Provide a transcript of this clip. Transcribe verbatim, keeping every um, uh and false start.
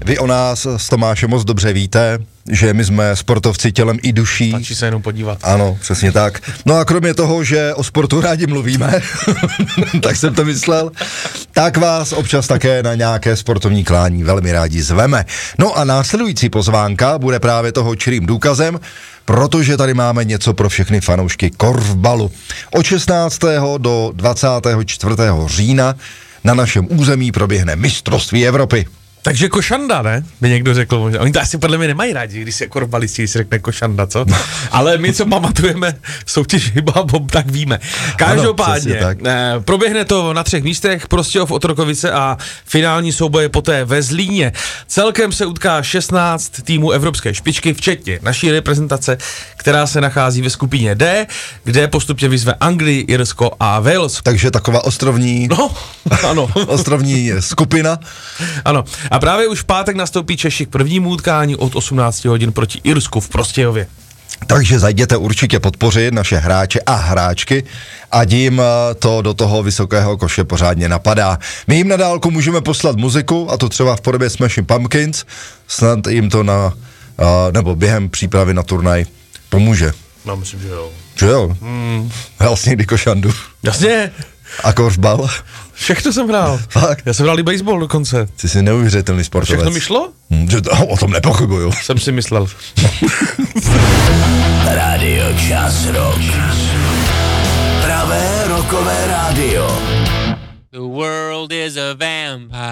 Vy o nás s Tomášem moc dobře víte, že my jsme sportovci tělem i duší. Stačí se jenom podívat. Ano, přesně tak. No a kromě toho, že o sportu rádi mluvíme, tak jsem to myslel, tak vás občas také na nějaké sportovní klání velmi rádi zveme. No a následující pozvánka bude právě toho čirým důkazem, protože tady máme něco pro všechny fanoušky korfbalu. Od šestnáctého do dvacátého čtvrtého října na našem území proběhne mistrovství Evropy. Takže košanda, ne? By někdo řekl možná. Oni to asi podle mě nemají rádi, když se korbalisti, když se řekne košanda, co? Ale my, co pamatujeme soutěž Hyba Bob, tak víme. Každopádně, ano, eh, proběhne to na třech místech, Prostějov, Otrokovice a finální souboje poté ve Zlíně. Celkem se utká šestnáct týmů evropské špičky, včetně naší reprezentace, která se nachází ve skupině D, kde postupně vyzve Anglii, Irsko a Wales. Takže taková ostrovní, no, ano. ostrovní skupina. Ano. A právě už v pátek nastoupí Češi k prvnímu utkání od osmnácti hodin proti Irsku v Prostějově. Takže zajděte určitě podpořit naše hráče a hráčky, ať jim to do toho vysokého koše pořádně napadá. My jim na dálku můžeme poslat muziku, a to třeba v podobě Smashing Pumpkins, snad jim to na, nebo během přípravy na turnaj pomůže. No, myslím, že jo. Že jo? Hmm. Hrál jsi někdy košandu? Jasně. A korfbal? Všechno jsem hrál. Fakt? Já jsem hrál i baseball dokonce. Ty jsi neuvěřitelný sportovec. Všechno mi šlo? Hmm, že to, o tom nepochybuju. Jsem si myslel. Rádio Čas Rock. Pravé rockové rádio. The world is a vampire.